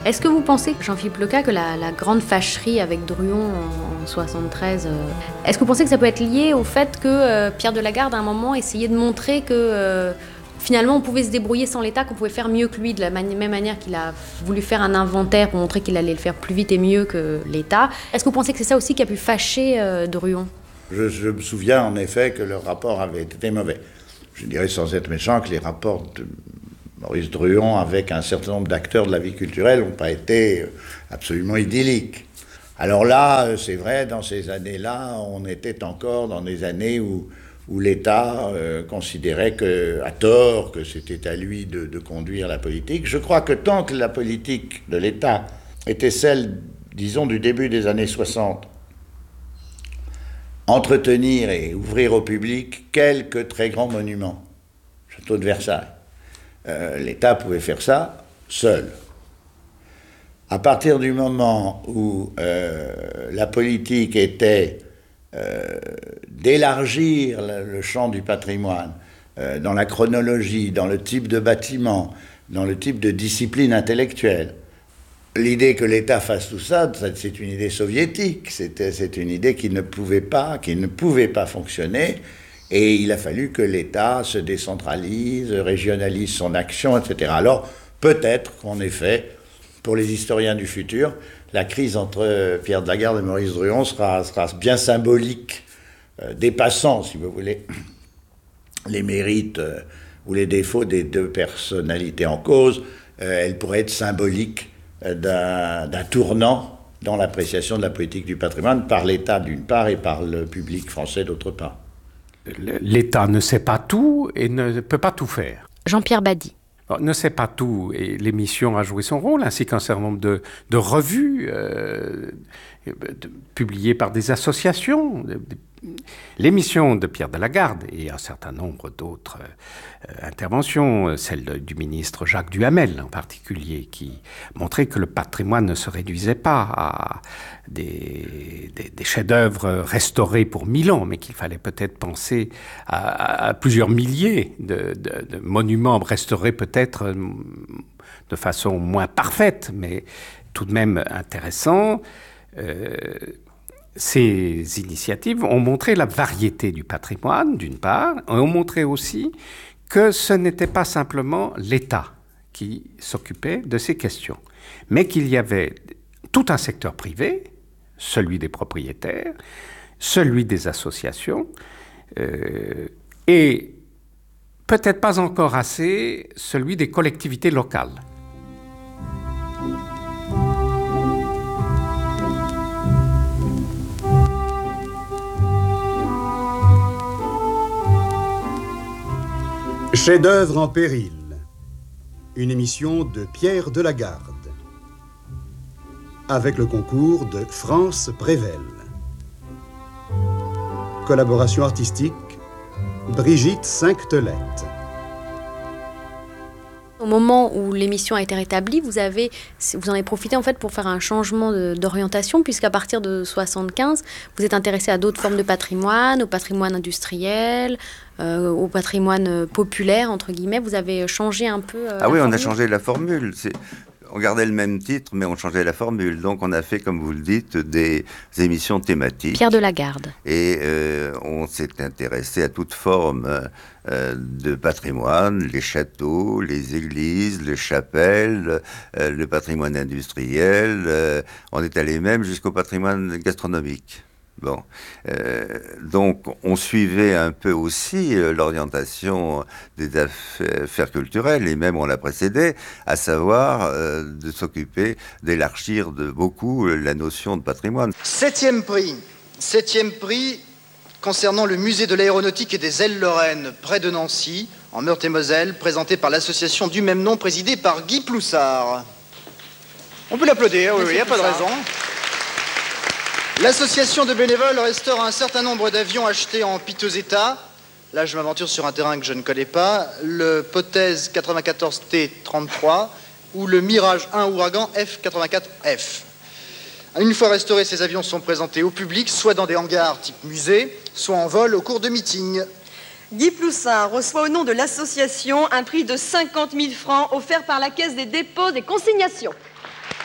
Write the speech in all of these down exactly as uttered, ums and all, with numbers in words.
Est-ce que vous pensez, Jean-Philippe Leca, que la, la grande fâcherie avec Druon en, en soixante-treize, euh, est-ce que vous pensez que ça peut être lié au fait que euh, Pierre de Lagarde, à un moment, essayait de montrer que euh, finalement on pouvait se débrouiller sans l'État, qu'on pouvait faire mieux que lui, de la mani- même manière qu'il a voulu faire un inventaire pour montrer qu'il allait le faire plus vite et mieux que l'État. Est-ce que vous pensez que c'est ça aussi qui a pu fâcher euh, Druon ? je, je me souviens en effet que le rapport avait été mauvais. Je dirais sans être méchant que les rapports de Maurice Druon avec un certain nombre d'acteurs de la vie culturelle n'ont pas été absolument idylliques. Alors là, c'est vrai, dans ces années-là, on était encore dans des années où, où l'État euh, considérait que, à tort que c'était à lui de, de conduire la politique. Je crois que tant que la politique de l'État était celle, disons, du début des années soixante, entretenir et ouvrir au public quelques très grands monuments, château de Versailles, euh, l'État pouvait faire ça seul. À partir du moment où euh, la politique était euh, d'élargir le, le champ du patrimoine euh, dans la chronologie, dans le type de bâtiment, dans le type de discipline intellectuelle, l'idée que l'État fasse tout ça, c'est une idée soviétique, c'était, c'est une idée qui ne pouvait pas, qui ne pouvait pas fonctionner, et il a fallu que l'État se décentralise, régionalise son action, et cetera. Alors, peut-être qu'en effet, pour les historiens du futur, la crise entre Pierre de Lagarde et Maurice Druon sera, sera bien symbolique, euh, dépassant, si vous voulez, les mérites euh, ou les défauts des deux personnalités en cause. Euh, elle pourrait être symbolique D'un, d'un tournant dans l'appréciation de la politique du patrimoine par l'État d'une part et par le public français d'autre part. L'État ne sait pas tout et ne peut pas tout faire. Jean-Pierre Bady. Ne sait pas tout et l'émission a joué son rôle, ainsi qu'un certain nombre de, de revues euh, de, publiées par des associations. De, de, L'émission de Pierre de Lagarde et un certain nombre d'autres euh, interventions, celle de, du ministre Jacques Duhamel en particulier, qui montrait que le patrimoine ne se réduisait pas à des, des, des chefs-d'œuvre restaurés pour mille ans, mais qu'il fallait peut-être penser à, à plusieurs milliers de, de, de monuments restaurés peut-être de façon moins parfaite, mais tout de même intéressants. Euh, Ces initiatives ont montré la variété du patrimoine, d'une part, et ont montré aussi que ce n'était pas simplement l'État qui s'occupait de ces questions, mais qu'il y avait tout un secteur privé, celui des propriétaires, celui des associations, euh, et peut-être pas encore assez celui des collectivités locales. Chef-d'œuvre en péril, une émission de Pierre de Lagarde, avec le concours de France Prével. Collaboration artistique, Brigitte Cinq-Telette. Au moment où l'émission a été rétablie, vous, avez, vous en avez profité en fait pour faire un changement de, d'orientation, puisqu'à partir de soixante-quinze, vous êtes intéressé à d'autres formes de patrimoine, au patrimoine industriel, euh, au patrimoine populaire, entre guillemets. Vous avez changé un peu euh, Ah oui, formule. On a changé la formule. C'est... On gardait le même titre, mais on changeait la formule. Donc on a fait, comme vous le dites, des émissions thématiques. Pierre de Lagarde. Et euh, on s'est intéressé à toute forme euh, de patrimoine, les châteaux, les églises, les chapelles, euh, le patrimoine industriel. Euh, on est allé même jusqu'au patrimoine gastronomique. Bon, euh, donc on suivait un peu aussi euh, l'orientation des affaires culturelles, et même on la précédait, à savoir euh, de s'occuper d'élargir de beaucoup la notion de patrimoine. Septième prix, septième prix concernant le musée de l'aéronautique et des ailes Lorraine, près de Nancy, en Meurthe-et-Moselle, présenté par l'association du même nom, présidée par Guy Ploussard. On peut l'applaudir, oui, il n'y a pas de raison. L'association de bénévoles restaure un certain nombre d'avions achetés en piteux état. Là, je m'aventure sur un terrain que je ne connais pas. Le Potez quatre-vingt-quatorze T trente-trois ou le Mirage un Ouragan F quatre-vingt-quatre F. Une fois restaurés, ces avions sont présentés au public, soit dans des hangars type musée, soit en vol au cours de meetings. Guy Ploussard reçoit au nom de l'association un prix de cinquante mille francs offert par la Caisse des dépôts des consignations.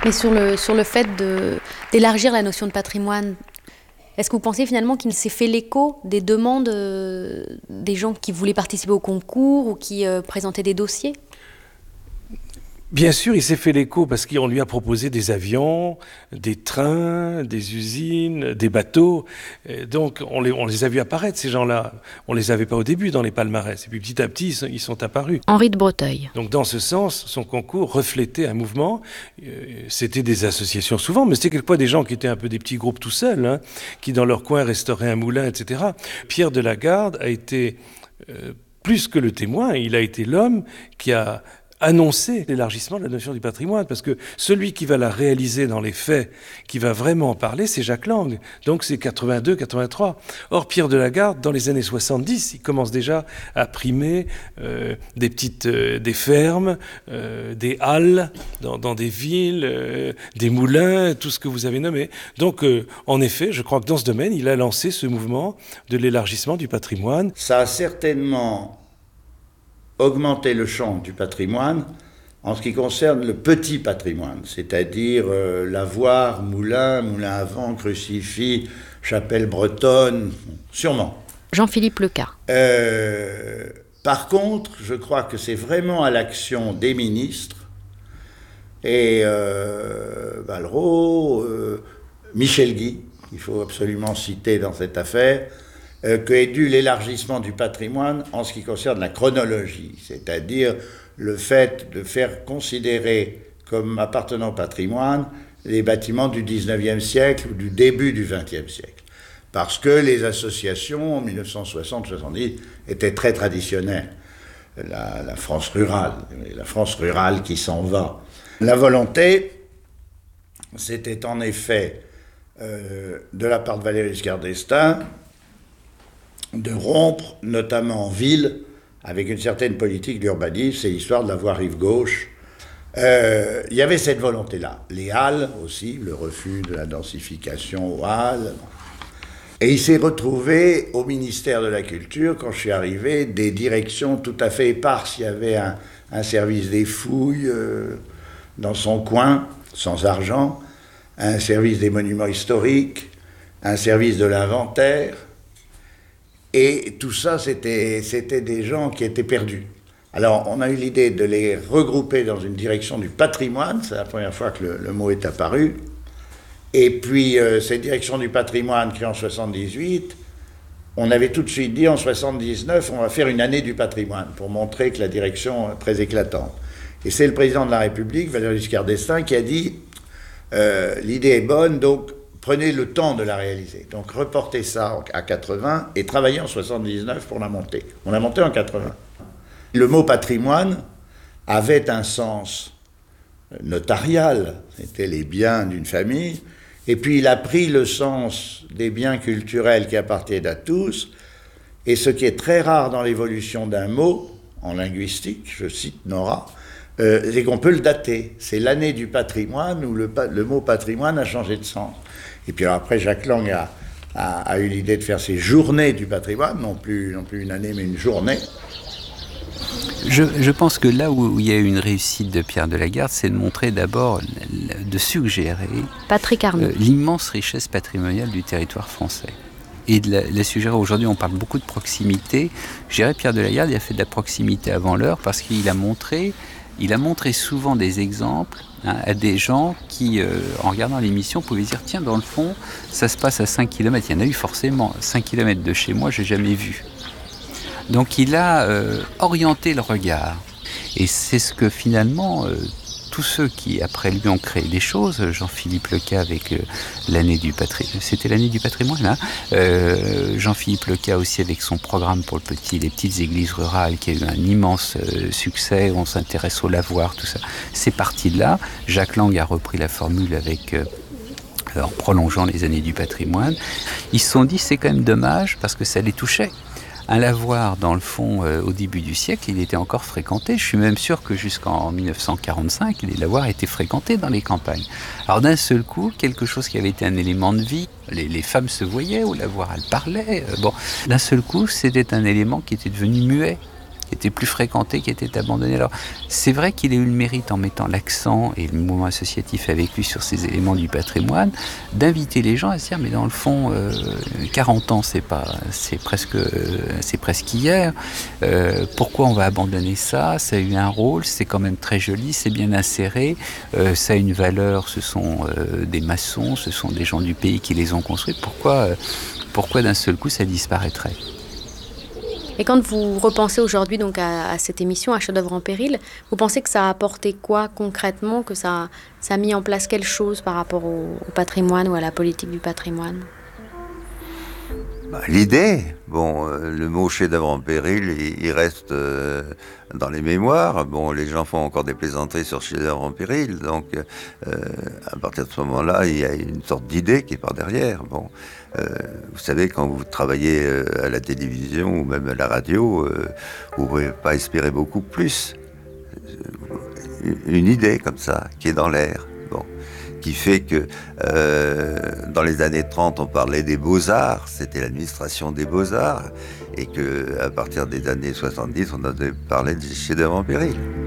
Mais sur le, sur le fait de, d'élargir la notion de patrimoine, est-ce que vous pensez finalement qu'il s'est fait l'écho des demandes euh, des gens qui voulaient participer au concours ou qui euh, présentaient des dossiers ? Bien sûr, il s'est fait l'écho parce qu'on lui a proposé des avions, des trains, des usines, des bateaux. Et donc, on les, on les a vus apparaître, ces gens-là. On ne les avait pas au début dans les palmarès. Et puis, petit à petit, ils sont, ils sont apparus. Henri de Breteuil. Donc, dans ce sens, son concours reflétait un mouvement. C'était des associations souvent, mais c'était quelquefois des gens qui étaient un peu des petits groupes tout seuls, hein, qui, dans leur coin, restauraient un moulin, et cetera. Pierre de la Garde a été, euh, plus que le témoin, il a été l'homme qui a annoncer l'élargissement de la notion du patrimoine, parce que celui qui va la réaliser dans les faits, qui va vraiment en parler, c'est Jacques Lang. Donc c'est quatre-vingt-deux quatre-vingt-trois. Or, Pierre de la Garde, dans les années soixante-dix, il commence déjà à primer euh, des petites euh, des fermes, euh, des halles dans, dans des villes, euh, des moulins, tout ce que vous avez nommé. Donc, euh, en effet, je crois que dans ce domaine, il a lancé ce mouvement de l'élargissement du patrimoine. Ça a certainement augmenter le champ du patrimoine en ce qui concerne le petit patrimoine, c'est-à-dire euh, lavoir, moulin, moulin à vent, crucifix, chapelle bretonne, sûrement. Jean-Philippe Leca. Euh, par contre, je crois que c'est vraiment à l'action des ministres, et euh, Vallereau, euh, Michel Guy, qu'il faut absolument citer dans cette affaire, Euh, qu'est dû l'élargissement du patrimoine en ce qui concerne la chronologie, c'est-à-dire le fait de faire considérer comme appartenant au patrimoine les bâtiments du dix-neuvième siècle ou du début du vingtième siècle. Parce que les associations, en mille neuf cent soixante soixante-dix, étaient très traditionnelles. La, la France rurale, la France rurale qui s'en va. La volonté, c'était en effet, euh, de la part de Valéry Giscard d'Estaing, de rompre, notamment en ville, avec une certaine politique d'urbanisme, c'est l'histoire de la voie rive gauche. Euh, il y avait cette volonté-là. Les halles aussi, le refus de la densification aux halles. Et il s'est retrouvé au ministère de la Culture, quand je suis arrivé, des directions tout à fait éparses. Il y avait un, un service des fouilles euh, dans son coin, sans argent, un service des monuments historiques, un service de l'inventaire. Et tout ça, c'était, c'était des gens qui étaient perdus. Alors, on a eu l'idée de les regrouper dans une direction du patrimoine, c'est la première fois que le, le mot est apparu. Et puis, euh, cette direction du patrimoine créée en soixante-dix-huit, on avait tout de suite dit en soixante-dix-neuf, on va faire une année du patrimoine, pour montrer que la direction est très éclatante. Et c'est le président de la République, Valéry Giscard d'Estaing, qui a dit euh, « l'idée est bonne, donc prenez le temps de la réaliser. Donc reportez ça à quatre-vingts et travaillez en soixante-dix-neuf pour la monter. » On l'a montée en quatre-vingts. Le mot patrimoine avait un sens notarial, c'était les biens d'une famille, et puis il a pris le sens des biens culturels qui appartiennent à tous, et ce qui est très rare dans l'évolution d'un mot, en linguistique, je cite Nora, euh, c'est qu'on peut le dater. C'est l'année du patrimoine où le, le mot patrimoine a changé de sens. Et puis alors après, Jacques Lang a, a, a eu l'idée de faire ces journées du patrimoine, non plus, non plus une année, mais une journée. Je, je pense que là où il y a eu une réussite de Pierre de la Garde, c'est de montrer d'abord, de suggérer Patrick Arnaud. Euh, l'immense richesse patrimoniale du territoire français. Et de la, la suggérer, aujourd'hui on parle beaucoup de proximité. Je dirais Pierre de la Garde, il a fait de la proximité avant l'heure parce qu'il a montré, il a montré souvent des exemples hein, à des gens qui, euh, en regardant l'émission, pouvaient dire tiens, dans le fond, ça se passe à cinq kilomètres. Il y en a eu forcément, cinq kilomètres de chez moi, je n'ai jamais vu. Donc il a euh, orienté le regard. Et c'est ce que finalement, euh, tous ceux qui après lui ont créé des choses, Jean-Philippe Leca avec euh, l'année du patrimoine, c'était l'année du patrimoine, hein euh, Jean-Philippe Leca aussi avec son programme pour le petit, les petites églises rurales qui a eu un immense euh, succès, on s'intéresse au lavoir, tout ça. C'est parti de là. Jacques Lang a repris la formule avec... Euh, en prolongeant les années du patrimoine. Ils se sont dit c'est quand même dommage parce que ça les touchait. Un lavoir, dans le fond, euh, au début du siècle, il était encore fréquenté. Je suis même sûr que jusqu'en mille neuf cent quarante-cinq, les lavoirs étaient fréquentés dans les campagnes. Alors d'un seul coup, quelque chose qui avait été un élément de vie, les, les femmes se voyaient au lavoir, elles parlaient. Euh, bon, d'un seul coup, c'était un élément qui était devenu muet. qui étaient plus fréquentés, qui étaient abandonnés. Alors, c'est vrai qu'il a eu le mérite, en mettant l'accent, et le mouvement associatif avec lui, sur ces éléments du patrimoine, d'inviter les gens à se dire, mais dans le fond, euh, quarante ans, c'est pas, c'est presque, euh, c'est presque hier. Euh, pourquoi on va abandonner ça? Ça a eu un rôle, c'est quand même très joli, c'est bien inséré, euh, ça a une valeur, ce sont euh, des maçons, ce sont des gens du pays qui les ont construits. Pourquoi, euh, pourquoi d'un seul coup ça disparaîtrait? Et quand vous repensez aujourd'hui donc à, à cette émission, à Chef-d'œuvre en péril, vous pensez que ça a apporté quoi concrètement, que ça, ça a mis en place quelle chose par rapport au, au patrimoine ou à la politique du patrimoine? Bah, l'idée, bon, euh, le mot chef-d'œuvre en péril, il, il reste euh, dans les mémoires. Bon, les gens font encore des plaisanteries sur chef-d'œuvre en péril, donc euh, à partir de ce moment-là, il y a une sorte d'idée qui est par derrière. Bon, euh, vous savez, quand vous travaillez euh, à la télévision ou même à la radio, euh, vous ne pouvez pas espérer beaucoup plus. Une idée comme ça, qui est dans l'air. Bon. Qui fait que euh, dans les années trente, on parlait des beaux-arts, c'était l'administration des beaux-arts, et qu'à partir des années soixante-dix, on a parlé du chef-d'œuvre en péril.